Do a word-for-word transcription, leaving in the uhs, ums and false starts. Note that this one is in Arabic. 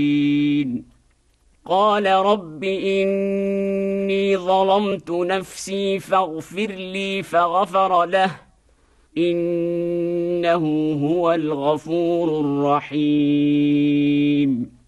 قال رب إني ظلمت نفسي فاغفر لي فغفر له إنه هو الغفور الرحيم